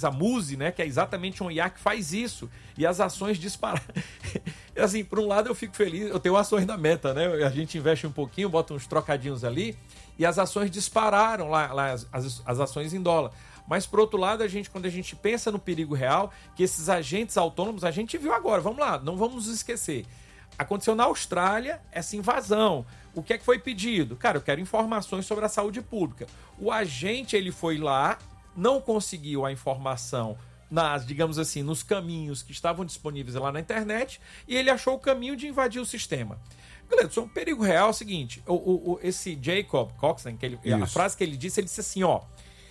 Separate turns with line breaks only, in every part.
a Muse, né, que é exatamente um IA que faz isso, e as ações dispararam. Assim, por um lado eu fico feliz, eu tenho ações da Meta, né, a gente investe um pouquinho, bota uns trocadinhos ali, e as ações dispararam lá as ações em dólar. Mas, por outro lado, quando a gente pensa no perigo real, que esses agentes autônomos, a gente viu agora, vamos lá, não vamos nos esquecer. Aconteceu na Austrália essa invasão. O que é que foi pedido? Cara, eu quero informações sobre a saúde pública. O agente, ele foi lá, não conseguiu a informação digamos assim, nos caminhos que estavam disponíveis lá na internet, e ele achou o caminho de invadir o sistema. Gleudson, o perigo real é o seguinte, esse Jacob Coxon, a frase que ele disse assim, ó,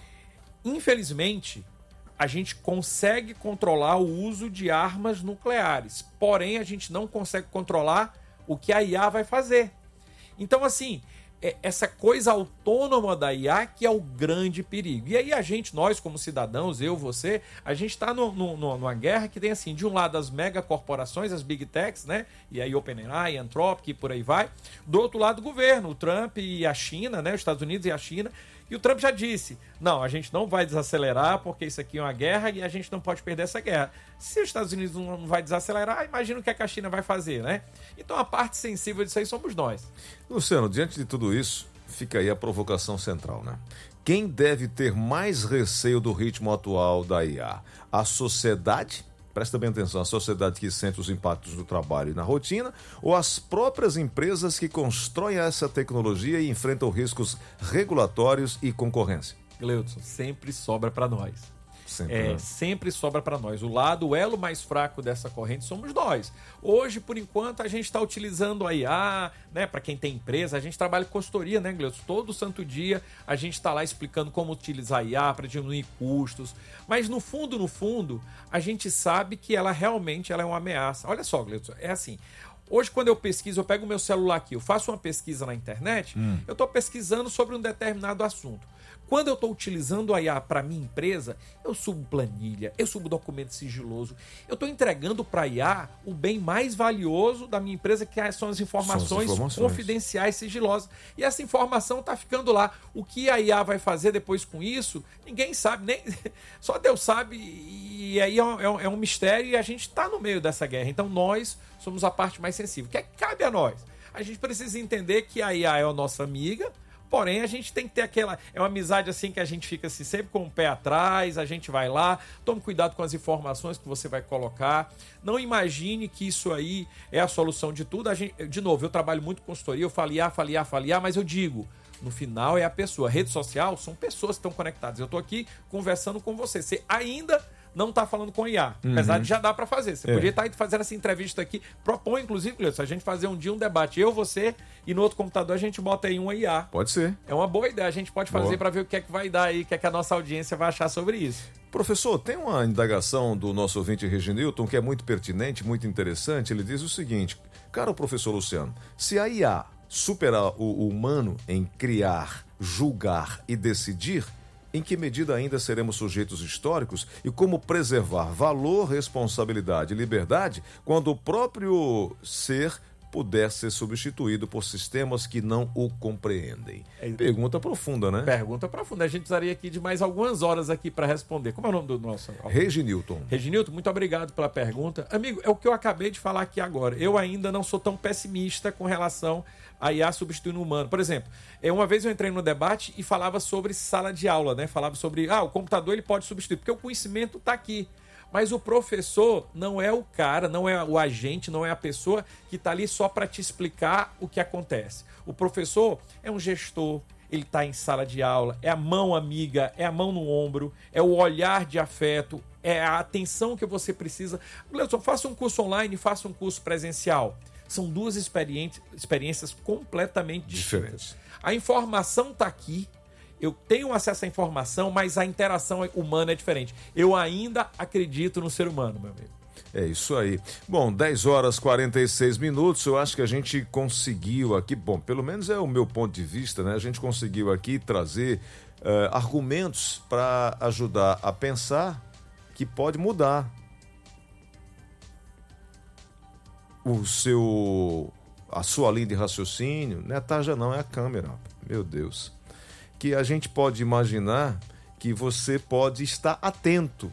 infelizmente, a gente consegue controlar o uso de armas nucleares, porém a gente não consegue controlar o que a IA vai fazer. Então, assim, essa coisa autônoma da IA que é o grande perigo. E aí nós como cidadãos, eu, você, a gente está numa guerra que tem, assim, de um lado as megacorporações, as big techs, né? E aí OpenAI, Anthropic e por aí vai. Do outro lado o governo, o Trump e a China, né? Os Estados Unidos e a China. E o Trump já disse, não, a gente não vai desacelerar porque isso aqui é uma guerra e a gente não pode perder essa guerra. Se os Estados Unidos não vai desacelerar, imagina o que a China vai fazer, né? Então a parte sensível disso aí somos nós.
Luciano, diante de tudo isso, fica aí a provocação central, né? Quem deve ter mais receio do ritmo atual da IA? A sociedade? Presta bem atenção, a sociedade que sente os impactos do trabalho e na rotina, ou as próprias empresas que constroem essa tecnologia e enfrentam riscos regulatórios e concorrência?
Gleudson, sempre sobra para nós.
Sempre, né?
Sempre sobra para nós. O elo mais fraco dessa corrente somos nós. Hoje, por enquanto, a gente está utilizando a IA, né? Para quem tem empresa, a gente trabalha com consultoria, né, Gleudson? Todo santo dia a gente está lá explicando como utilizar a IA para diminuir custos. Mas no fundo, a gente sabe que ela realmente é uma ameaça. Olha só, Gleudson, é assim. Hoje, quando eu pesquiso, eu pego o meu celular aqui, eu faço uma pesquisa na internet, eu estou pesquisando sobre um determinado assunto. Quando eu estou utilizando a IA para minha empresa, eu subo planilha, eu subo documento sigiloso. Eu estou entregando para a IA o bem mais valioso da minha empresa, que são as informações confidenciais sigilosas. E essa informação está ficando lá. O que a IA vai fazer depois com isso, ninguém sabe, nem só Deus sabe. E aí é um mistério e a gente está no meio dessa guerra. Então nós somos a parte mais sensível. O que é que cabe a nós? A gente precisa entender que a IA é a nossa amiga, porém, a gente tem que ter é uma amizade assim que a gente fica assim, sempre com o pé atrás, a gente vai lá, tome cuidado com as informações que você vai colocar. Não imagine que isso aí é a solução de tudo. De novo, eu trabalho muito com consultoria, eu falo IA, mas eu digo, no final é a pessoa. Rede social são pessoas que estão conectadas. Eu estou aqui conversando com você. Você ainda não está falando com IA, apesar de já dar para fazer. Você podia estar fazendo essa entrevista aqui. Propõe, inclusive, se a gente fazer um dia um debate, eu, você, e no outro computador a gente bota aí uma IA.
Pode ser.
É uma boa ideia, a gente pode fazer para ver o que é que vai dar aí, o que é que a nossa audiência vai achar sobre isso.
Professor, tem uma indagação do nosso ouvinte Reginilton que é muito pertinente, muito interessante. Ele diz o seguinte, caro professor Luciano, se a IA superar o humano em criar, julgar e decidir, em que medida ainda seremos sujeitos históricos e como preservar valor, responsabilidade e liberdade quando o próprio ser puder ser substituído por sistemas que não o compreendem? Pergunta profunda, né?
Pergunta profunda. A gente precisaria aqui de mais algumas horas aqui para responder. Como é o nome do nosso?
Reginilton.
Reginilton, muito obrigado pela pergunta. Amigo, é o que eu acabei de falar aqui agora. Eu ainda não sou tão pessimista com relação a IA substituindo o humano. Por exemplo, uma vez eu entrei no debate e falava sobre sala de aula, né? Falava sobre, o computador ele pode substituir, porque o conhecimento está aqui. Mas o professor não é o cara, não é o agente, não é a pessoa que está ali só para te explicar o que acontece. O professor é um gestor, ele está em sala de aula, é a mão amiga, é a mão no ombro, é o olhar de afeto, é a atenção que você precisa. Gleudson, faça um curso online, faça um curso presencial. São duas experiências completamente diferentes. A informação está aqui, eu tenho acesso à informação, mas a interação humana é diferente. Eu ainda acredito no ser humano, meu amigo.
É isso aí. Bom, 10h46, eu acho que a gente conseguiu aqui, pelo menos é o meu ponto de vista, né? A gente conseguiu aqui trazer argumentos para ajudar a pensar que pode mudar a sua linha de raciocínio. Não é a tarja não, é a câmera. Meu Deus. Que a gente pode imaginar que você pode estar atento